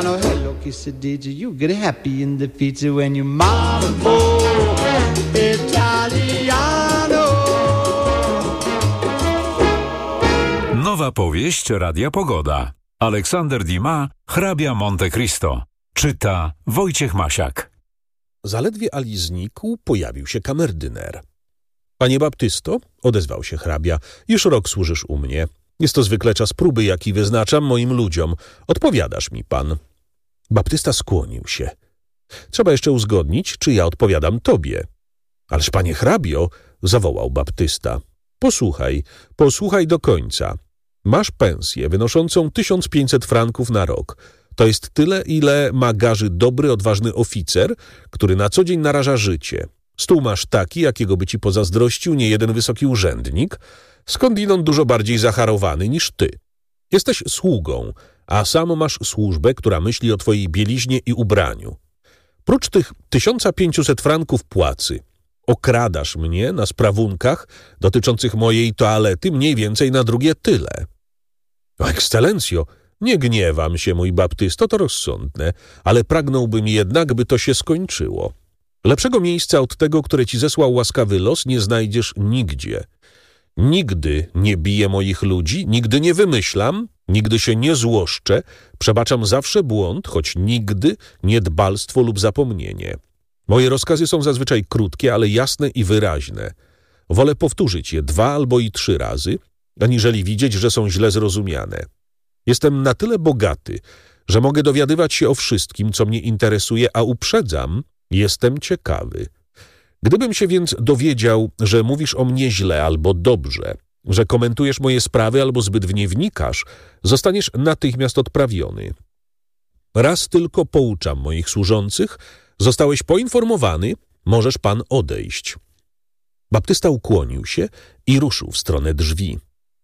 piano. Hello, kiss it, did you get happy in the pizza when you mambo Italiano. Nowa powieść Radia Pogoda. Aleksander Dumas, Hrabia Monte Cristo. Czyta Wojciech Masiak. Zaledwie Ali znikł, pojawił się kamerdyner. Panie Baptysto, odezwał się hrabia, już rok służysz u mnie. Jest to zwykle czas próby, jaki wyznaczam moim ludziom. Odpowiadasz mi pan. Baptysta skłonił się. Trzeba jeszcze uzgodnić, czy ja odpowiadam tobie. Ależ panie hrabio, zawołał Baptysta. Posłuchaj do końca. Masz pensję wynoszącą 1500 franków na rok. To jest tyle, ile ma garzy dobry, odważny oficer, który na co dzień naraża życie. Stół masz taki, jakiego by ci pozazdrościł niejeden wysoki urzędnik, skądinąd dużo bardziej zacharowany niż ty. Jesteś sługą, a sam masz służbę, która myśli o twojej bieliźnie i ubraniu. Prócz tych 1500 franków płacy, okradasz mnie na sprawunkach dotyczących mojej toalety mniej więcej na drugie tyle. O, ekscelencjo, nie gniewam się, mój Baptysto, to rozsądne, ale pragnąłbym jednak, by to się skończyło. Lepszego miejsca od tego, które ci zesłał łaskawy los, nie znajdziesz nigdzie. Nigdy nie biję moich ludzi, nigdy nie wymyślam, nigdy się nie złoszczę, przebaczam zawsze błąd, choć nigdy niedbalstwo lub zapomnienie. Moje rozkazy są zazwyczaj krótkie, ale jasne i wyraźne. Wolę powtórzyć je 2 albo i 3 razy, aniżeli widzieć, że są źle zrozumiane. Jestem na tyle bogaty, że mogę dowiadywać się o wszystkim, co mnie interesuje, a uprzedzam, jestem ciekawy. Gdybym się więc dowiedział, że mówisz o mnie źle albo dobrze, że komentujesz moje sprawy albo zbyt w nie wnikasz, zostaniesz natychmiast odprawiony. Raz tylko pouczam moich służących, zostałeś poinformowany, możesz pan odejść. Baptysta ukłonił się i ruszył w stronę drzwi.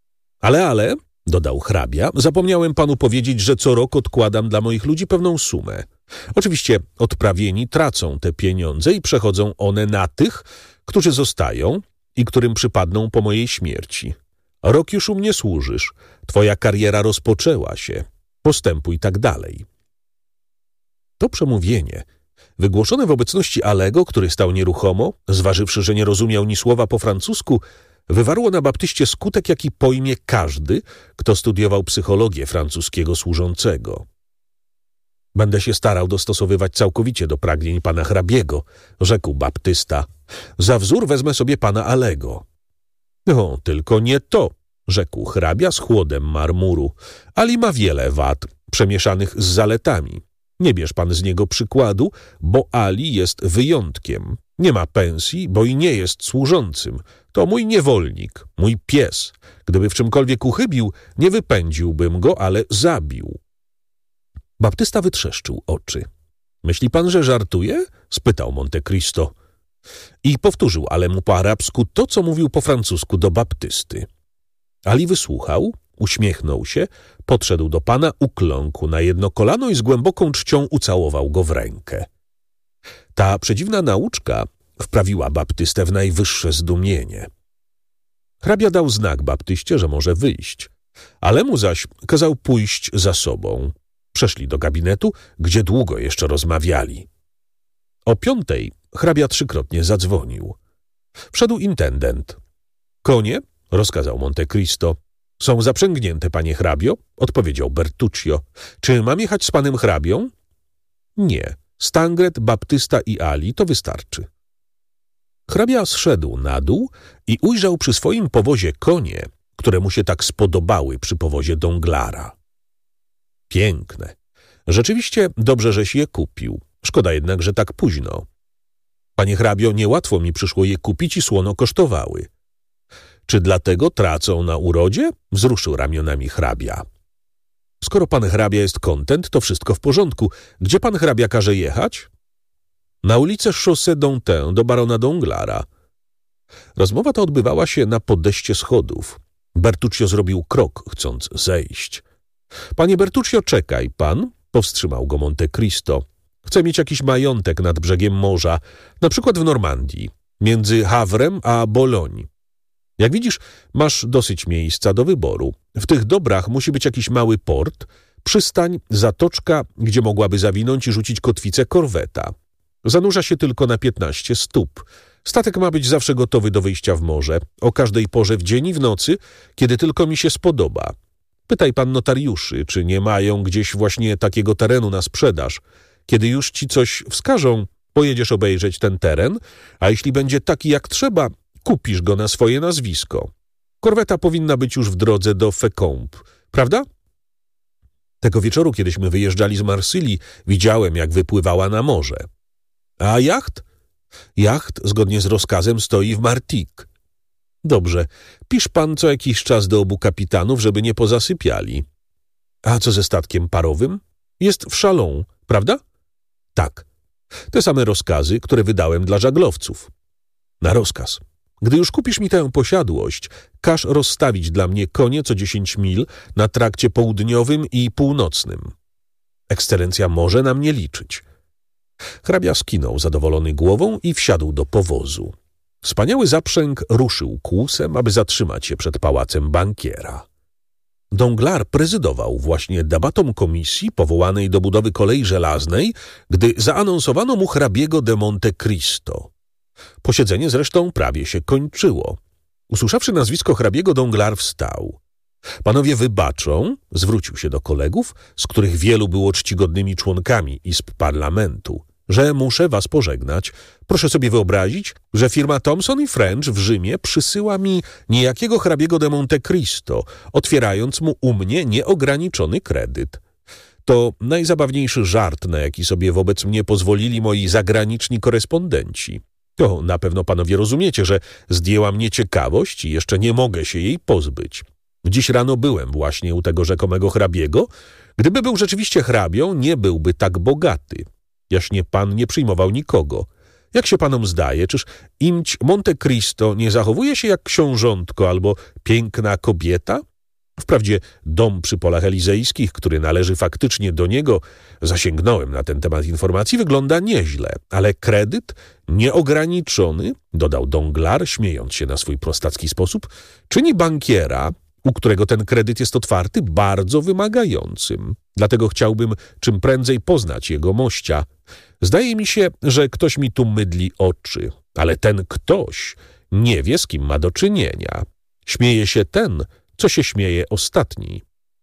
Ale, dodał hrabia, zapomniałem panu powiedzieć, że co rok odkładam dla moich ludzi pewną sumę. Oczywiście odprawieni tracą te pieniądze i przechodzą one na tych, którzy zostają i którym przypadną po mojej śmierci. Rok już u mnie służysz, twoja kariera rozpoczęła się, postępuj tak dalej. To przemówienie, wygłoszone w obecności Alego, który stał nieruchomo, zważywszy, że nie rozumiał ni słowa po francusku, wywarło na Baptyście skutek, jaki pojmie każdy, kto studiował psychologię francuskiego służącego. Będę się starał dostosowywać całkowicie do pragnień pana hrabiego, rzekł Baptysta. Za wzór wezmę sobie pana Alego. O, tylko nie to, rzekł hrabia z chłodem marmuru. Ali ma wiele wad, przemieszanych z zaletami. Nie bierz pan z niego przykładu, bo Ali jest wyjątkiem. Nie ma pensji, bo i nie jest służącym. To mój niewolnik, mój pies. Gdyby w czymkolwiek uchybił, nie wypędziłbym go, ale zabił. Baptysta wytrzeszczył oczy. Myśli pan, że żartuje? Spytał Monte Cristo. I powtórzył Alemu po arabsku to, co mówił po francusku do Baptysty. Ali wysłuchał, uśmiechnął się, podszedł do pana, ukląkł na jedno kolano i z głęboką czcią ucałował go w rękę. Ta przedziwna nauczka wprawiła Baptystę w najwyższe zdumienie. Hrabia dał znak Baptyście, że może wyjść. Alemu zaś kazał pójść za sobą. Przeszli do gabinetu, gdzie długo jeszcze rozmawiali. O 5:00 hrabia 3-krotnie zadzwonił. Wszedł intendent. Konie, rozkazał Monte Cristo. Są zaprzęgnięte, panie hrabio, odpowiedział Bertuccio. Czy mam jechać z panem hrabią? Nie. Stangret, Baptysta i Ali to wystarczy. Hrabia zszedł na dół i ujrzał przy swoim powozie konie, które mu się tak spodobały przy powozie Donglara. Piękne. Rzeczywiście dobrze, żeś je kupił. Szkoda jednak, że tak późno. Panie hrabio, niełatwo mi przyszło je kupić i słono kosztowały. Czy dlatego tracą na urodzie? Wzruszył ramionami hrabia. Skoro pan hrabia jest kontent, to wszystko w porządku. Gdzie pan hrabia każe jechać? Na ulicę Chaussée d'Antin do barona Donglara. Rozmowa ta odbywała się na podejście schodów. Bertuccio zrobił krok, chcąc zejść. Panie Bertuccio, czekaj pan, powstrzymał go Monte Cristo. Chcę mieć jakiś majątek nad brzegiem morza, na przykład w Normandii, między Havrem a Bologne. Jak widzisz, masz dosyć miejsca do wyboru. W tych dobrach musi być jakiś mały port, Przystań, zatoczka, gdzie mogłaby zawinąć i rzucić kotwicę korweta. Zanurza się tylko na 15 stóp. Statek ma być zawsze gotowy do wyjścia w morze, o każdej porze w dzień i w nocy, kiedy tylko mi się spodoba. Pytaj pan notariuszy, czy nie mają gdzieś właśnie takiego terenu na sprzedaż. Kiedy już ci coś wskażą, pojedziesz obejrzeć ten teren, a jeśli będzie taki jak trzeba, kupisz go na swoje nazwisko. Korweta powinna być już w drodze do Fécamp, prawda? Tego wieczoru, kiedyśmy wyjeżdżali z Marsylii, widziałem, jak wypływała na morze. A jacht? Jacht, zgodnie z rozkazem, stoi w Martigues. Dobrze, pisz pan co jakiś czas do obu kapitanów, żeby nie pozasypiali. A co ze statkiem parowym? Jest w Chalon, prawda? Tak. Te same rozkazy, które wydałem dla żaglowców. Na rozkaz. Gdy już kupisz mi tę posiadłość, każ rozstawić dla mnie konie co 10 mil na trakcie południowym i północnym. Ekscelencja może na mnie liczyć. Hrabia skinął zadowolony głową i wsiadł do powozu. Wspaniały zaprzęg ruszył kłusem, aby zatrzymać się przed pałacem bankiera. Danglars prezydował właśnie debatom komisji powołanej do budowy kolei żelaznej, gdy zaanonsowano mu hrabiego de Monte Cristo. Posiedzenie zresztą prawie się kończyło. Usłyszawszy nazwisko hrabiego, Danglars wstał. Panowie wybaczą, zwrócił się do kolegów, z których wielu było czcigodnymi członkami izb parlamentu, że muszę was pożegnać. Proszę sobie wyobrazić, że firma Thomson i French w Rzymie przysyła mi niejakiego hrabiego de Monte Cristo, otwierając mu u mnie nieograniczony kredyt. To najzabawniejszy żart, na jaki sobie wobec mnie pozwolili moi zagraniczni korespondenci. To na pewno panowie rozumiecie, że zdjęła mnie ciekawość i jeszcze nie mogę się jej pozbyć. Dziś rano byłem właśnie u tego rzekomego hrabiego. Gdyby był rzeczywiście hrabią, nie byłby tak bogaty. Jaśnie pan nie przyjmował nikogo. Jak się panom zdaje, czyż imć Monte Cristo nie zachowuje się jak książątko albo piękna kobieta? Wprawdzie dom przy Polach Elizejskich, który należy faktycznie do niego, zasięgnąłem na ten temat informacji, wygląda nieźle, ale kredyt nieograniczony, dodał Danglars, śmiejąc się na swój prostacki sposób, czyni bankiera, u którego ten kredyt jest otwarty, bardzo wymagającym. Dlatego chciałbym czym prędzej poznać jego mościa. Zdaje mi się, że ktoś mi tu mydli oczy, ale ten ktoś nie wie, z kim ma do czynienia. Śmieje się ten, co się śmieje ostatni.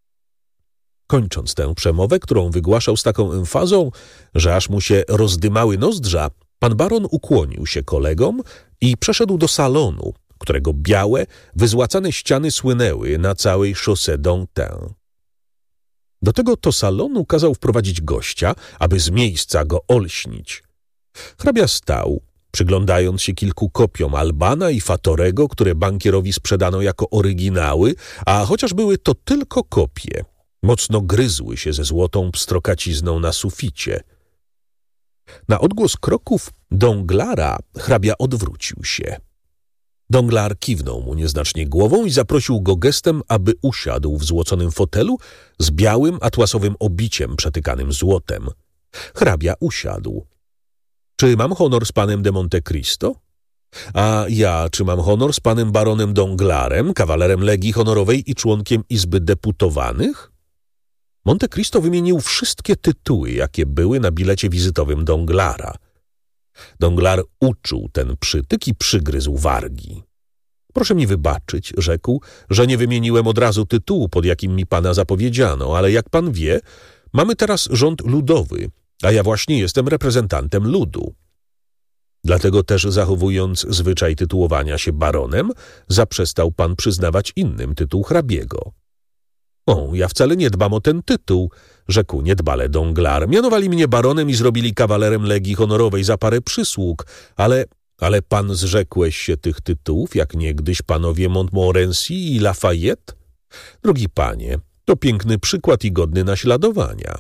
Kończąc tę przemowę, którą wygłaszał z taką emfazą, że aż mu się rozdymały nozdrza, pan baron ukłonił się kolegom i przeszedł do salonu, którego białe, wyzłacane ściany słynęły na całej Chaussée d'Antin. Do tego to salonu kazał wprowadzić gościa, aby z miejsca go olśnić. Hrabia stał, przyglądając się kilku kopiom Albana i Fatorego, które bankierowi sprzedano jako oryginały, a chociaż były to tylko kopie, mocno gryzły się ze złotą pstrokacizną na suficie. Na odgłos kroków Danglara hrabia odwrócił się. Danglars kiwnął mu nieznacznie głową i zaprosił go gestem, aby usiadł w złoconym fotelu z białym atłasowym obiciem przetykanym złotem. Hrabia usiadł. Czy mam honor z panem de Monte Cristo? A ja, czy mam honor z panem baronem Danglarem, kawalerem Legii Honorowej i członkiem Izby Deputowanych? Monte Cristo wymienił wszystkie tytuły, jakie były na bilecie wizytowym Danglara. Danglars uczuł ten przytyk i przygryzł wargi. Proszę mi wybaczyć, rzekł, że nie wymieniłem od razu tytułu, pod jakim mi pana zapowiedziano, ale jak pan wie, mamy teraz rząd ludowy, a ja właśnie jestem reprezentantem ludu. Dlatego też, zachowując zwyczaj tytułowania się baronem, zaprzestał pan przyznawać innym tytuł hrabiego. O, ja wcale nie dbam o ten tytuł, rzekł niedbale Danglars. Mianowali mnie baronem i zrobili kawalerem Legii Honorowej za parę przysług, ale pan zrzekłeś się tych tytułów, jak niegdyś panowie Montmorency i Lafayette? Drogi panie, to piękny przykład i godny naśladowania.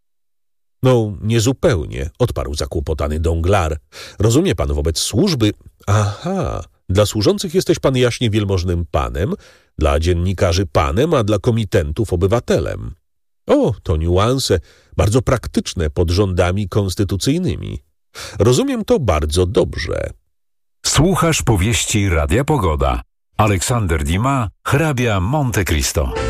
No, niezupełnie, odparł zakłopotany Danglars. Rozumie pan wobec służby... Aha, dla służących jesteś pan jaśnie wielmożnym panem, dla dziennikarzy panem, a dla komitentów obywatelem. O, to niuanse, bardzo praktyczne pod rządami konstytucyjnymi. Rozumiem to bardzo dobrze. Słuchasz powieści Radia Pogoda. Aleksander Dumas, hrabia Monte Cristo.